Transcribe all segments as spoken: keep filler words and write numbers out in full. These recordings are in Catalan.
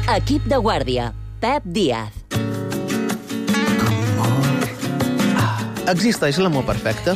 Equip de guàrdia. Pep Díaz. Existeix l'amor perfecte?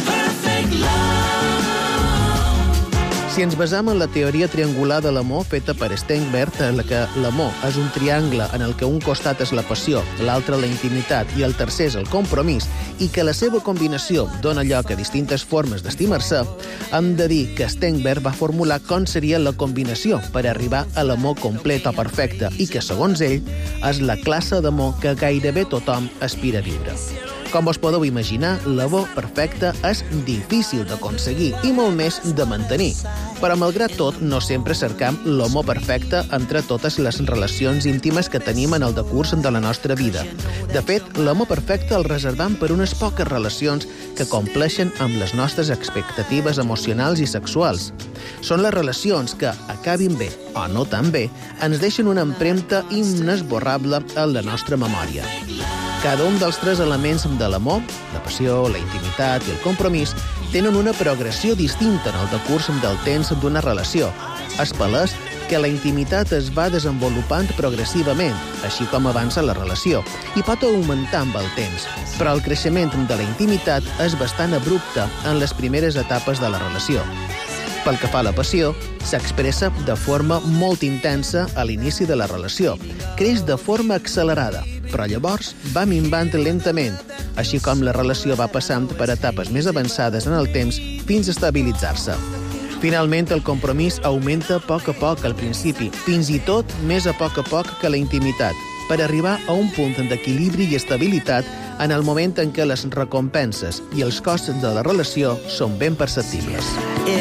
Si ens basam en la teoria triangular de l'amor feta per Steinberg, en la que l'amor és un triangle en el que un costat és la passió, l'altre la intimitat i el tercer és el compromís, i que la seva combinació dona lloc a distintes formes d'estimar-se, hem de dir que Steinberg va formular com seria la combinació per arribar a l'amor complet o perfecte i que, segons ell, és la classe d'amor que gairebé tothom aspira a viure. Com vos podeu imaginar, l'amor perfecte és difícil d'aconseguir i molt més de mantenir. Però, malgrat tot, no sempre cercam l'amor perfecte entre totes les relacions íntimes que tenim en el decurs de la nostra vida. De fet, l'amor perfecte el reservam per unes poques relacions que compleixen amb les nostres expectatives emocionals i sexuals. Són les relacions que, acabin bé o no tan bé, ens deixen una empremta inesborrable en la nostra memòria. Cada un dels tres elements de l'amor, la passió, la intimitat i el compromís, tenen una progressió distinta en el decurs del temps d'una relació. És palès que la intimitat es va desenvolupant progressivament, així com avança la relació, i pot augmentar amb el temps, però el creixement de la intimitat és bastant abrupte en les primeres etapes de la relació. Pel que fa a la passió, s'expressa de forma molt intensa a l'inici de la relació. Creix de forma accelerada, però llavors va minvant lentament, així com la relació va passant per etapes més avançades en el temps fins a estabilitzar-se. Finalment, el compromís augmenta a poc a poc al principi, fins i tot més a poc a poc que la intimitat, per arribar a un punt d'equilibri i estabilitat en el moment en què les recompenses i els costs de la relació són ben perceptibles.